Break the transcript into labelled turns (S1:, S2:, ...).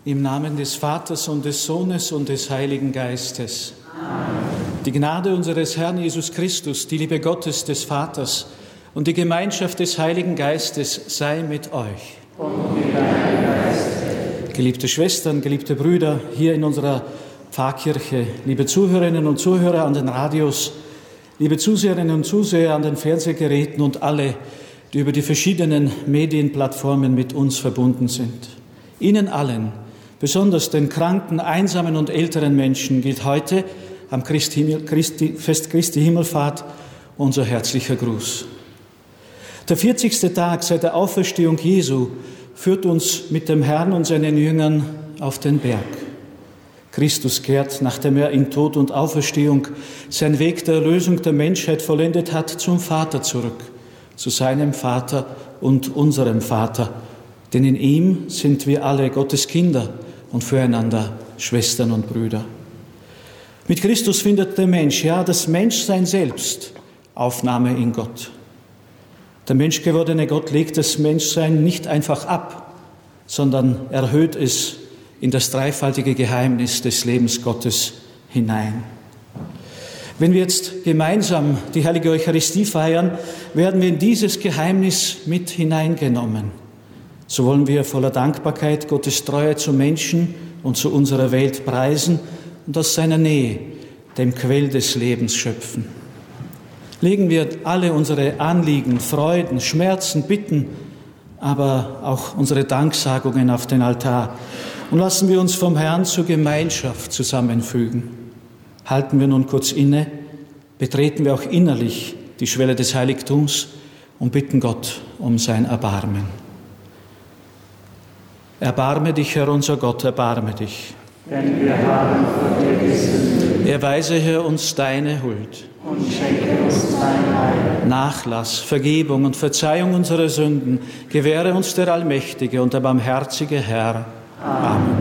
S1: Im Namen des Vaters und des Sohnes und des Heiligen Geistes. Amen. Die Gnade unseres Herrn Jesus Christus, die Liebe Gottes des Vaters und die Gemeinschaft des Heiligen Geistes sei mit euch. Und mit deinem Geist. Geliebte Schwestern, geliebte Brüder, hier in unserer Pfarrkirche, liebe Zuhörerinnen und Zuhörer an den Radios, liebe Zuseherinnen und Zuseher an den Fernsehgeräten und alle, die über die verschiedenen Medienplattformen mit uns verbunden sind. Ihnen allen, besonders den kranken, einsamen und älteren Menschen, gilt heute am Fest Christi Himmelfahrt unser herzlicher Gruß. Der 40. Tag seit der Auferstehung Jesu führt uns mit dem Herrn und seinen Jüngern auf den Berg. Christus kehrt, nachdem er in Tod und Auferstehung seinen Weg der Erlösung der Menschheit vollendet hat, zum Vater zurück, zu seinem Vater und unserem Vater. Denn in ihm sind wir alle Gottes Kinder und füreinander Schwestern und Brüder. Mit Christus findet der Mensch, ja das Menschsein selbst, Aufnahme in Gott. Der menschgewordene Gott legt das Menschsein nicht einfach ab, sondern erhöht es in das dreifaltige Geheimnis des Lebens Gottes hinein. Wenn wir jetzt gemeinsam die heilige Eucharistie feiern, werden wir in dieses Geheimnis mit hineingenommen. So wollen wir voller Dankbarkeit Gottes Treue zum Menschen und zu unserer Welt preisen und aus seiner Nähe, dem Quell des Lebens, schöpfen. Legen wir alle unsere Anliegen, Freuden, Schmerzen, Bitten, aber auch unsere Danksagungen auf den Altar und lassen wir uns vom Herrn zur Gemeinschaft zusammenfügen. Halten wir nun kurz inne, betreten wir auch innerlich die Schwelle des Heiligtums und bitten Gott um sein Erbarmen. Erbarme dich, Herr unser Gott, erbarme dich.
S2: Denn wir haben vor dir gesündigt.
S1: Erweise, Herr, uns deine Huld.
S2: Und schenke uns dein Heil.
S1: Nachlass, Vergebung und Verzeihung unserer Sünden gewähre uns der allmächtige und der barmherzige Herr. Amen.